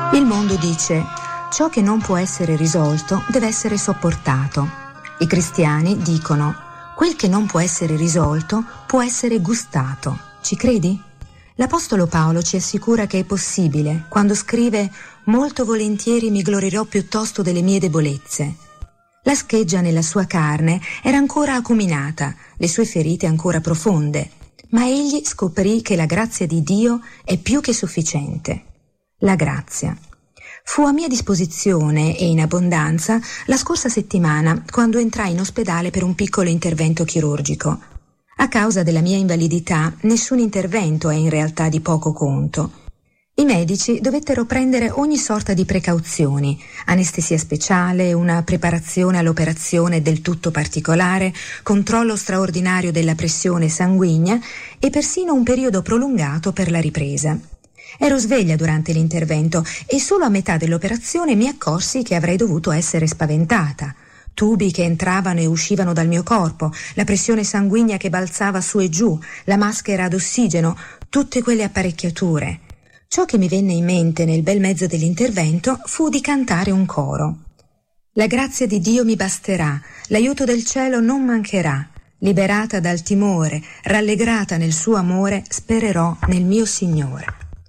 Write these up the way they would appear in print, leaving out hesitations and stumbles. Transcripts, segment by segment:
Il mondo dice: ciò che non può essere risolto deve essere sopportato. I cristiani dicono: quel che non può essere risolto può essere gustato. Ci credi? L'Apostolo Paolo ci assicura che è possibile quando scrive: molto volentieri mi glorierò piuttosto delle mie debolezze. La scheggia nella sua carne era ancora acuminata, le sue ferite ancora profonde, ma egli scoprì che la grazia di Dio è più che sufficiente. La grazia fu a mia disposizione e in abbondanza la scorsa settimana, quando entrai in ospedale per un piccolo intervento chirurgico. A causa della mia invalidità, nessun intervento è in realtà di poco conto. I medici dovettero prendere ogni sorta di precauzioni: anestesia speciale, una preparazione all'operazione del tutto particolare, controllo straordinario della pressione sanguigna e persino un periodo prolungato per la ripresa. Ero sveglia durante l'intervento e solo a metà dell'operazione mi accorsi che avrei dovuto essere spaventata. Tubi che entravano e uscivano dal mio corpo, la pressione sanguigna che balzava su e giù, la maschera ad ossigeno, tutte quelle apparecchiature. Ciò che mi venne in mente nel bel mezzo dell'intervento fu di cantare un coro. La grazia di Dio mi basterà, l'aiuto del cielo non mancherà. Liberata dal timore, rallegrata nel suo amore, spererò nel mio Signore.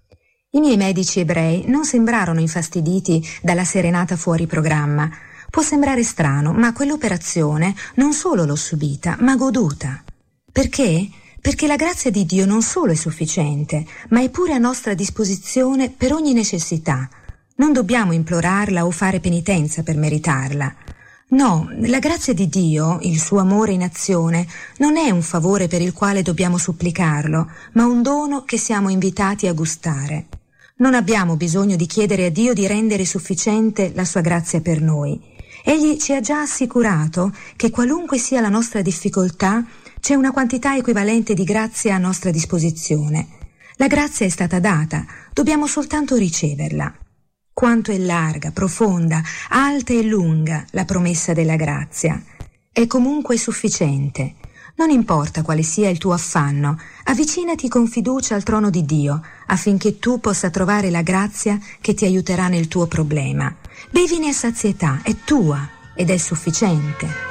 I miei medici ebrei non sembrarono infastiditi dalla serenata fuori programma. Può sembrare strano, ma quell'operazione non solo l'ho subita, ma goduta. Perché? Perché la grazia di Dio non solo è sufficiente, ma è pure a nostra disposizione per ogni necessità. Non dobbiamo implorarla o fare penitenza per meritarla. No, la grazia di Dio, il suo amore in azione, non è un favore per il quale dobbiamo supplicarlo, ma un dono che siamo invitati a gustare. Non abbiamo bisogno di chiedere a Dio di rendere sufficiente la sua grazia per noi. Egli ci ha già assicurato che qualunque sia la nostra difficoltà, c'è una quantità equivalente di grazia a nostra disposizione. La grazia è stata data, dobbiamo soltanto riceverla. Quanto è larga, profonda, alta e lunga la promessa della grazia. È comunque sufficiente. Non importa quale sia il tuo affanno, avvicinati con fiducia al trono di Dio, affinché tu possa trovare la grazia che ti aiuterà nel tuo problema. Bevine a sazietà, è tua ed è sufficiente.